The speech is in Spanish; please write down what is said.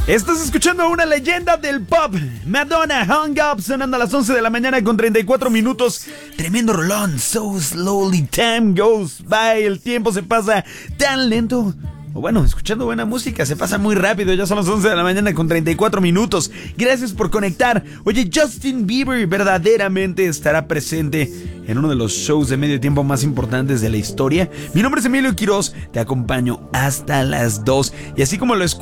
Estás escuchando a una leyenda del pop, Madonna, Hung Up, sonando a las 11 de la mañana con 34 minutos. Tremendo rolón, So Slowly Time Goes By. El tiempo se pasa tan lento. O bueno, escuchando buena música se pasa muy rápido. Ya son las 11 de la mañana con 34 minutos. Gracias por conectar. Oye, Justin Bieber verdaderamente estará presente en uno de los shows de medio tiempo más importantes de la historia. Mi nombre es Emilio Quiroz, te acompaño hasta las 2. Y así como lo escuchas,